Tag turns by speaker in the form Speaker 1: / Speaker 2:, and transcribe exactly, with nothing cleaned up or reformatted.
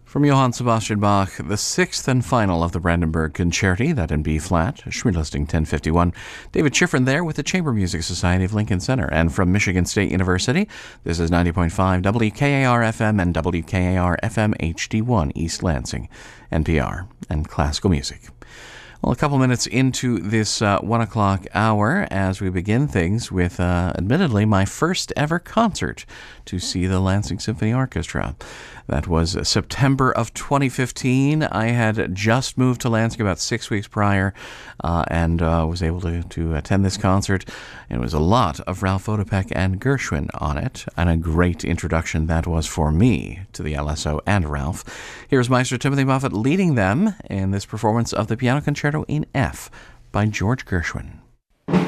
Speaker 1: From Johann Sebastian Bach, the sixth and final of the Brandenburg Concerti, that in B-flat, Schmidt Listing ten fifty-one. David Schifrin there with the Chamber Music Society of Lincoln Center. And from Michigan State University, this is ninety point five W K A R F M and W K A R F M H D one, East Lansing, N P R, and classical music. Well, a couple minutes into this uh, one o'clock hour as we begin things with, uh, admittedly, my first ever concert to see the Lansing Symphony Orchestra. That was September of twenty fifteen. I had just moved to Lansing about six weeks prior uh, and uh, was able to, to attend this concert. It was a lot of Ralph Vodopek and Gershwin on it, and a great introduction that was for me to the L S O and Ralph. Here's Maestro Timothy Buffett leading them in this performance of the Piano Concerto in F by George Gershwin.